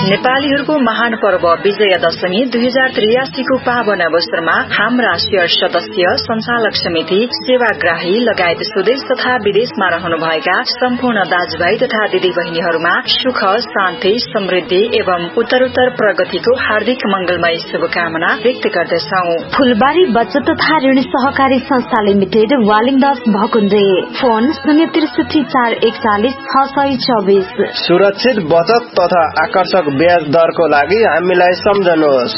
नेपालीहरूको महान पर्व विजयादशमी 2083 को पावन अवसरमा हाम्रा शेयर सदस्य, संचालक समिति, सेवाग्राही लगायत स्वदेश तथा विदेशमा रहनुभएका सम्पूर्ण दाजुभाइ तथा दिदी बहिनीहरूमा सुख, शान्ति, समृद्धि एवं उत्तरोत्तर प्रगतिको हार्दिक मंगलमय शुभकामना व्यक्त गर्दछौ। फुलबारी बचत तथा ऋण सहकारी संस्था लिमिटेड, वालिङदास भकुण्डे। फोन 063 441 624। सुरक्षित बचत तथा आकर्षक ब्याज दरको लागि हामीलाई सम्झनुहोस्।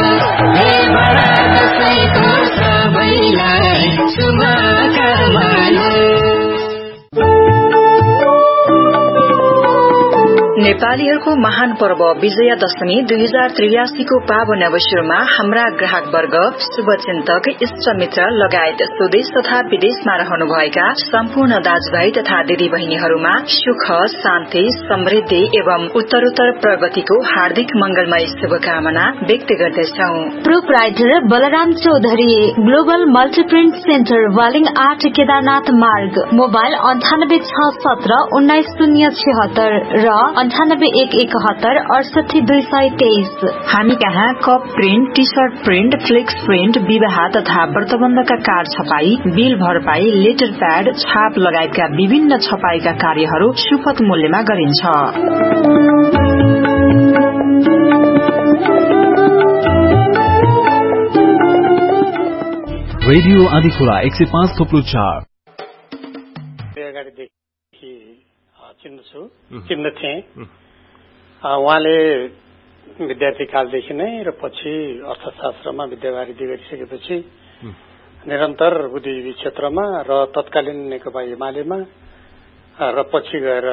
नेपालीहरूको महान पर्व विजयादशमी 2083 को पावन अवसरमा हाम्रा ग्राहक वर्ग, शुभचिन्तक, इष्टमित्र लगायत स्वदेश तथा विदेशमा रहनुभएका सम्पूर्ण दाजुभाइ तथा दिदी बहिनीहरूमा सुख, शान्ति, समृद्धि एवं उत्तरोत्तर प्रगतिको हार्दिक मंगलमय शुभकामना व्यक्त गर्दछौ। Proprietor Balram Chaudhary, global मल्टीप्रिन्ट centre, Waling 8 Kedarnath मार्ग। मोबाइल 9861 1976 र 9811 68223। हामी कहाँ cup print, T shirt print, flex print, विवाह तथा व्रतबन्धका कार्ड छपाई, बिल भरपाई, लेटर प्याड, छाप लगायतका विभिन्न छपाईका कार्यहरू सुपथ मूल्यमा गरिन्छ। रेडियो आदिखोला 105.4। चिन्दथे उहाँले विद्यार्थी कालदेखि नै र पछि अर्थशास्त्रमा विद्यावारिधि गरिसकेपछि निरन्तर बुद्धिजीवी क्षेत्रमा र तत्कालीन नेकपा एमालेमा र पछि गएर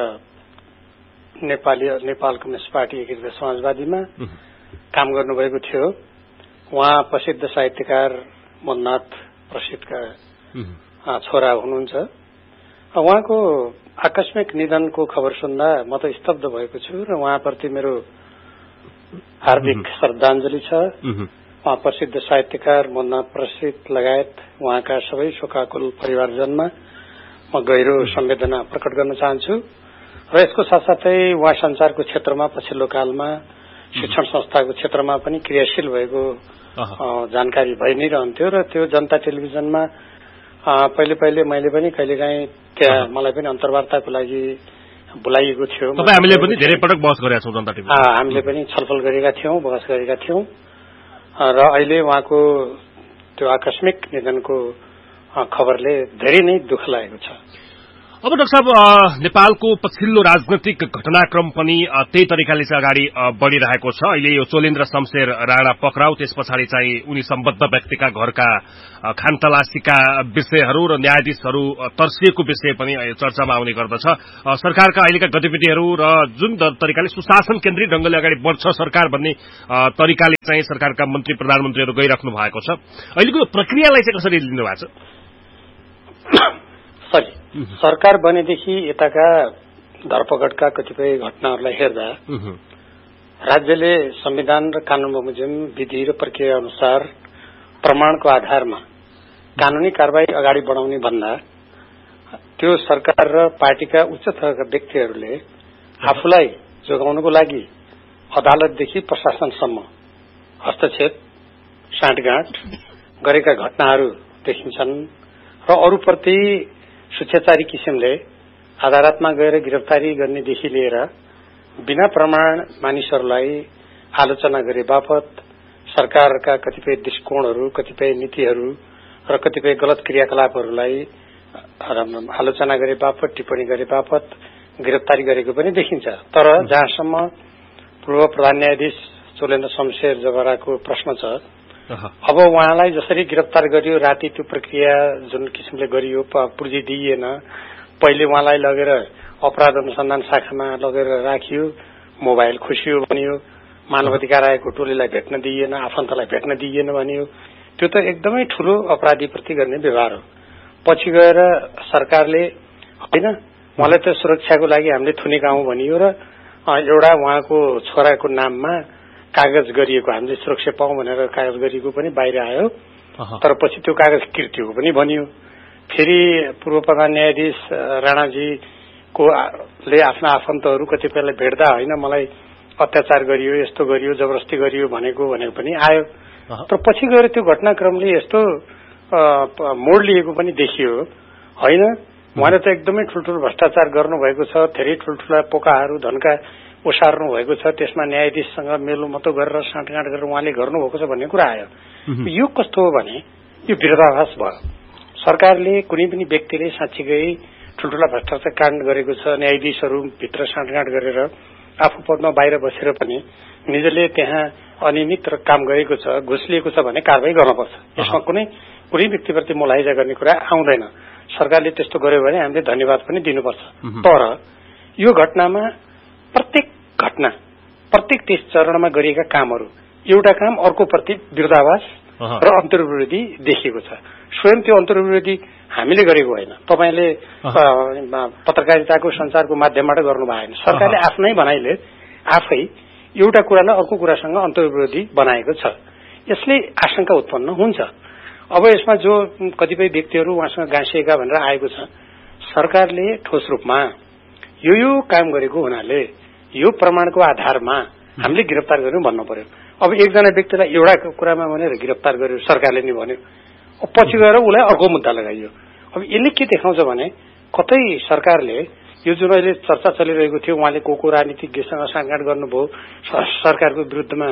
नेपाल कम्युनिस्ट पार्टी एकीकृत समाजवादीमा काम गर्नुभएको थियो। उहाँ प्रसिद्ध साहित्यकार मननाथ प्रसिद्धका छोरा हुनुहुन्छ। उहाँको आकस्मिक निधनको खबर सुन्दा म त स्तब्ध भएको छु र उहाँप्रति मेरो हार्दिक श्रद्धाञ्जली छ। उहाँ प्रसिद्ध साहित्यकार मननाथ प्रसिद्ध लगायत उहाँका सबै शोकाकुल परिवारजनमा म गहिरो संवेदना प्रकट गर्न चाहन्छु र यसको साथसाथै उहाँ संचारको क्षेत्रमा पछिल्लो कालमा शिक्षण संस्थाको क्षेत्रमा पनि क्रियाशील भएको जानकारी भइ नै रहन्थ्यो र त्यो जनता टेलिभिजनमा पहिले मैले पनि कहिलेकाहीँ त्यहाँ मलाई पनि अन्तर्वार्ताको लागि बोलाइएको थियो। हामीले पनि धेरै पटक बहस गरेका छौँ जनता टिभी। हामीले पनि छलफल गरेका थियौं, बहस गरेका थियौं र अहिले उहाँको त्यो आकस्मिक निधनको खबरले धेरै नै दुःख लागेको छ। अब डाक्टर साहब, नेपालको पछिल्लो राजनैतिक घटनाक्रम पनि त्यही तरिकाले चाहिँ अगाडि बढ़िरहेको छ। अहिले यो चोलेन्द्र शमशेर राणा पक्राउ, त्यस पछाडि चाहिँ उनी सम्बद्ध व्यक्तिका घरका खानतलासीका विषयहरू र न्यायाधीशहरू तर्सिएको विषय पनि चर्चामा आउने गर्दछ। सरकारका अहिलेका गतिविधिहरू र जुन तरिकाले सुशासन केन्द्रित ढंगले अगाडि बढ्छ सरकार भन्ने तरिकाले चाहिँ सरकारका मन्त्री प्रधानमन्त्रीहरू गइराख्नु भएको छ। अहिलेको प्रक्रियालाई चाहिँ कसरी लिनु भएको छ? सरकार बनेदेखि यताका धरपकडका कतिपय घटनाहरूलाई हेर्दा राज्यले संविधान र कानून बमोजिम विधि र प्रक्रिया अनुसार प्रमाणको आधारमा कानूनी कारबाही अगाडि बढाउने भन्दा त्यो सरकार र पार्टीका उच्च थरका व्यक्तिहरूले आफूलाई जोगाउनको लागि अदालतदेखि प्रशासनसम्म हस्तक्षेप, साँठगाँठ गरेका घटनाहरू देखिन्छन् र अरूप्रति सुच्छेचारी किसिमले आदालतमा गएर गिरफ्तारी गर्नेदेखि लिएर बिना प्रमाण मानिसहरूलाई आलोचना गरे बापत सरकारका कतिपय दृष्टिकोणहरू, कतिपय नीतिहरू र कतिपय गलत क्रियाकलापहरूलाई आलोचना गरे बापत, टिप्पणी गरे बापत गिरफ्तारी गरेको पनि देखिन्छ। तर जहाँसम्म पूर्व प्रधान न्यायाधीश चोलेन्द्र शमशेर जबराको प्रश्न छ, अब उहाँलाई जसरी गिरफ्तार गरियो, राति त्यो प्रक्रिया जुन किसिमले गरियो, पुर्जी दिइएन, पहिले उहाँलाई लगेर अपराध अनुसन्धान शाखामा लगेर राखियो, मोबाइल खोसियो भनियो, मानव अधिकार आयोगको टोलीलाई भेट्न दिइएन, आफन्तलाई भेट्न दिइएन भनियो, त्यो त एकदमै ठूलो अपराधीप्रति गर्ने व्यवहार हो। पछि गएर सरकारले होइन उहाँलाई त सुरक्षाको लागि हामीले थुनेका हौं भनियो र एउटा उहाँको छोराको नाममा कागज गरिएको, हामीले सुरक्षा पाऊँ भनेर कागज गरिएको पनि बाहिर आयो। तर पछि त्यो कागज किर्तिएको पनि भनियो। फेरि पूर्व प्रधान न्यायाधीश राणाजीको ले आफ्ना आफन्तहरू कतिपयलाई भेट्दा होइन मलाई अत्याचार गरियो, यस्तो गरियो, जबरजस्ती गरियो भनेको पनि आयो। तर पछि गएर त्यो घटनाक्रमले यस्तो मोड लिएको पनि देखियो होइन। उहाँले त एकदमै ठुल्ठुलो भ्रष्टाचार गर्नुभएको छ, धेरै ठुल्ठुला पोकाहरू धनका ओसार्नु भएको छ, त्यसमा न्यायाधीशसँग मेलोमतो गरेर साँठगाँठ गरेर उहाँले गर्नुभएको छ भन्ने कुरा आयो। यो कस्तो हो भने यो विरोधाभास भयो। सरकारले कुनै पनि व्यक्तिले साँच्चीकै ठुल्ठुला भ्रष्टाचार काण्ड गरेको छ, न्यायाधीशहरू भित्र साँठगाँठ गरेर आफू पदमा बाहिर बसेर पनि निजले त्यहाँ अनियमित काम गरेको छ, घुस लिएको छ भने कारबाही गर्नुपर्छ। यसमा कुनै व्यक्तिप्रति मोलाइजा गर्ने कुरा आउँदैन। सरकारले त्यस्तो गर्यो भने हामीले धन्यवाद पनि दिनुपर्छ। तर यो घटनामा प्रत्येक त्यस चरणमा गरिएका कामहरू एउटा काम अर्कोप्रति विरोधाभास र अन्तर्विरोधी देखिएको छ। स्वयं त्यो अन्तर्विरोधी हामीले गरेको होइन, तपाईले पत्रकारिताको संचारको माध्यमबाट गर्नु भएन। सरकारले आफ्नै भनाइले आफै एउटा कुरालाई अर्को कुरासँग अन्तर्विरोधी बनाएको छ। यसले आशंका उत्पन्न हुन्छ। अब यसमा जो कतिपय व्यक्तिहरू उहाँसँग गाँसिएका भनेर आएको छ, सरकारले ठोस रूपमा यो काम गरेको हुनाले यो प्रमाणको आधारमा हामीले गिरफ्तार गर्यौं भन्नु पर्यो। अब एकजना व्यक्तिलाई एउटा कुरामा भनेर गिरफ्तार गर्यो सरकारले नि भन्यो, पछि गएर उसलाई अर्को मुद्दा लगाइयो। अब यसले के देखाउँछ भने कतै सरकारले यो जुन अहिले चर्चा चलिरहेको थियो, उहाँले को राजनीतिज्ञसँग साँठगाँठ गर्नुभयो, सरकारको विरुद्धमा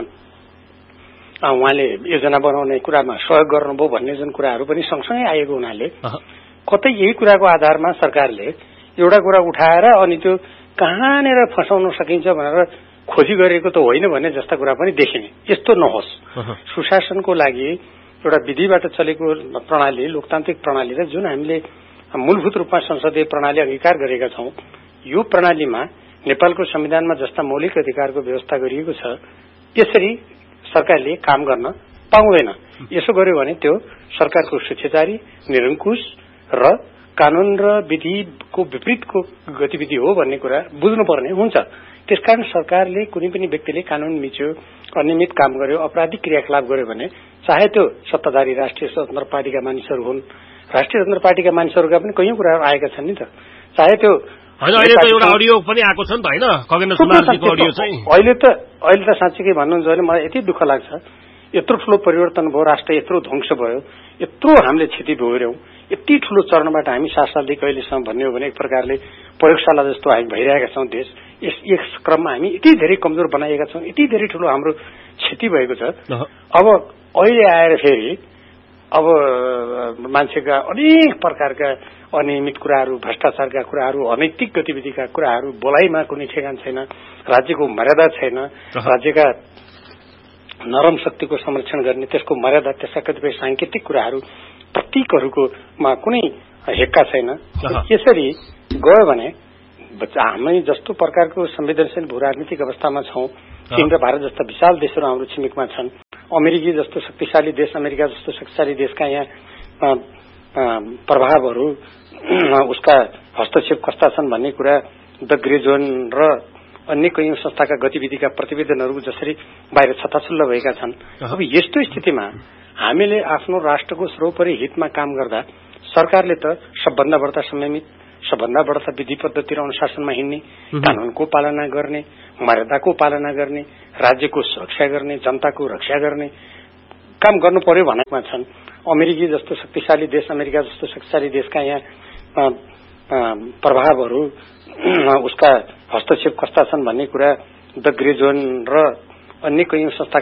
उहाँले योजना बनाउने कुरामा सहयोग गर्नुभयो भन्ने जुन कुराहरू पनि सँगसँगै आएको हुनाले कतै यही कुराको आधारमा सरकारले एउटा कुरा उठाएर अनि त्यो कहाँनिर फसाउन सकिन्छ भनेर खोजी गरेको त होइन भन्ने जस्ता कुरा पनि देखिने। यस्तो नहोस्। सुशासनको लागि एउटा विधिबाट चलेको प्रणाली, लोकतान्त्रिक प्रणाली र जुन हामीले मूलभूत रूपमा संसदीय प्रणाली अंगीकार गरेका छौं, यो प्रणालीमा नेपालको संविधानमा जस्ता मौलिक अधिकारको व्यवस्था गरिएको छ, यसरी सरकारले काम गर्न पाउँदैन। यसो गर्यो भने त्यो सरकारको स्वेच्छाचारी, निरंकुश र कानून र विधिको विपरीतको गतिविधि हो भन्ने कुरा बुझ्नुपर्ने हुन्छ। त्यसकारण सरकारले कुनै पनि व्यक्तिले कानून मिच्यो, अनियमित काम गर्यो, आपराधिक क्रियाकलाप गर्यो भने चाहे त्यो सत्ताधारी राष्ट्रिय स्वतन्त्र पार्टीका मानिसहरू हुन्, राष्ट्रिय स्वतन्त्र पार्टीका मानिसहरूका पनि कयौं कुराहरू आएका छन् नि त। चाहे त्यो अहिले त एउटा अडियो पनि आएको छ नि त हैन, खगेन्द्र सुनारजीको अडियो चाहिँ अहिले त साँच्चै भन्नुहुन्छ भने मलाई यति दुःख लाग्छ। यत्रो ठूलो परिवर्तन भयो, राष्ट्र यत्रो ध्वंस भयो, यत्रो हामीले क्षति भोग्यौं, यति ठूलो चरणबाट हामी 7 सालदेखि अहिलेसम्म भन्ने हो भने एक प्रकारले प्रयोगशाला जस्तो हामी भइरहेका छौं देश। यस क्रममा हामी यति धेरै कमजोर बनाइएका छौं, यति धेरै ठूलो हाम्रो क्षति भएको छ। अब अहिले आएर फेरि अब मान्छेका अनेक प्रकारका अनियमित कुराहरू, भ्रष्टाचारका कुराहरू, अनैतिक गतिविधिका कुराहरू, बोलाइमा कुनै ठेगान छैन, राज्यको मर्यादा छैन, राज्यका नरम शक्तिको संरक्षण गर्ने त्यसको मर्यादा, त्यसका कतिपय सांकेतिक कुराहरू, प्रतीकहरूकोमा कुनै हेक्का छैन। यसरी गयो भने हामी जस्तो प्रकारको संवेदनशील भू राजनीतिक अवस्थामा छौं, चीन र भारत जस्ता विशाल देशहरू हाम्रो छिमेकमा छन्, अमेरिकी जस्तो शक्तिशाली देश, अमेरिका जस्तो शक्तिशाली देशका यहाँ प्रभावहरू, उसका हस्तक्षेप कस्ता छन् भन्ने कुरा द ग्रे जोन र अन्य कयौं संस्थाका गतिविधिका प्रतिवेदनहरू जसरी बाहिर छताछुल्ल भएका छन्। अब यस्तो स्थितिमा हामीले आफ्नो राष्ट्रको सर्वोपरि हितमा काम गर्दा सरकारले त सबभन्दा बढ्ता संयमित, सबभन्दा बढ्ता विधि पद्धति र अनुशासनमा हिँड्ने, कानूनको पालना गर्ने, मर्यादाको पालना गर्ने, राज्यको सुरक्षा गर्ने, जनताको रक्षा गर्ने काम गर्नु पर्यो भनेमा छन्। अमेरिकी जस्तो शक्तिशाली देश, अमेरिका जस्तो शक्तिशाली देशका यहाँ प्रभावहरू, उसका हस्तक्षेप कस्ता छन् भन्ने कुरा द ग्रे जोन र अन्य कयौं संस्था